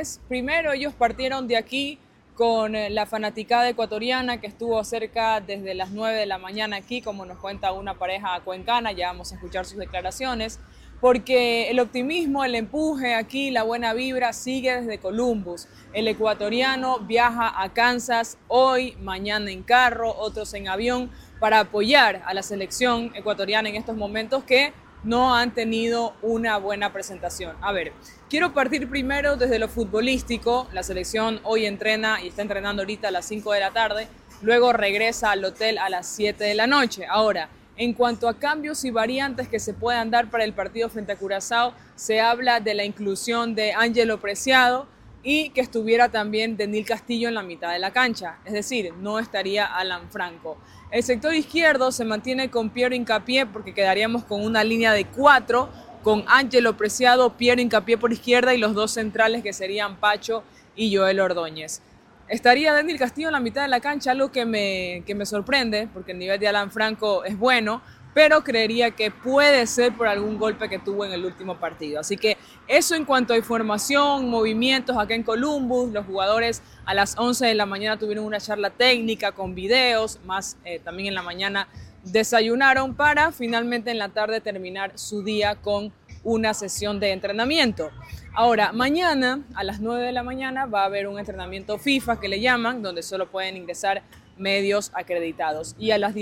es, primero ellos partieron de aquí con la fanaticada ecuatoriana que estuvo cerca desde las 9 de la mañana aquí, como nos cuenta una pareja cuencana, ya vamos a escuchar sus declaraciones, porque el optimismo, el empuje aquí, la buena vibra sigue desde Columbus. El ecuatoriano viaja a Kansas hoy, mañana en carro, otros en avión, para apoyar a la selección ecuatoriana en estos momentos que no han tenido una buena presentación. A ver, quiero partir primero desde lo futbolístico. La selección hoy entrena y está entrenando ahorita a las 5 de la tarde, luego regresa al hotel a las 7 de la noche. Ahora, en cuanto a cambios y variantes que se puedan dar para el partido frente a Curazao, se habla de la inclusión de Ángelo Preciado y que estuviera también Denil Castillo en la mitad de la cancha, es decir, no estaría Alan Franco. El sector izquierdo se mantiene con Piero Hincapié porque quedaríamos con una línea de 4, con Ángelo Preciado, Piero Hincapié por izquierda y los dos centrales que serían Pacho y Joel Ordóñez. Estaría Denil Castillo en la mitad de la cancha, algo que me sorprende, porque el nivel de Alan Franco es bueno, pero creería que puede ser por algún golpe que tuvo en el último partido. Así que eso en cuanto a información, movimientos acá en Columbus. Los jugadores a las 11 de la mañana tuvieron una charla técnica con videos, más también en la mañana desayunaron para finalmente en la tarde terminar su día con una sesión de entrenamiento. Ahora, mañana a las 9 de la mañana va a haber un entrenamiento FIFA que le llaman, donde solo pueden ingresar medios acreditados. Y a las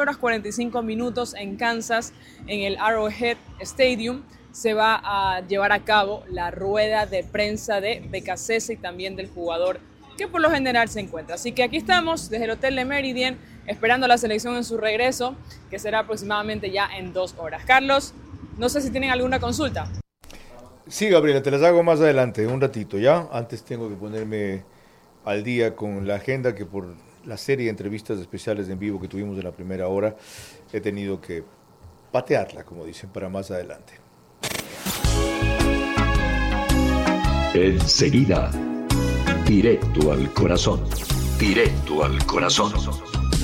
18:45 en Kansas, en el Arrowhead Stadium, se va a llevar a cabo la rueda de prensa de Becasese y también del jugador que por lo general se encuentra. Así que aquí estamos desde el Hotel Le Méridien esperando a la selección en su regreso, que será aproximadamente ya en 2 horas. Carlos, no sé si tienen alguna consulta. Sí, Gabriela, te las hago más adelante, un ratito, ¿ya? Antes tengo que ponerme al día con la agenda que por la serie de entrevistas especiales en vivo que tuvimos en la primera hora, he tenido que patearla, como dicen, para más adelante. Enseguida, directo al corazón. Directo al corazón.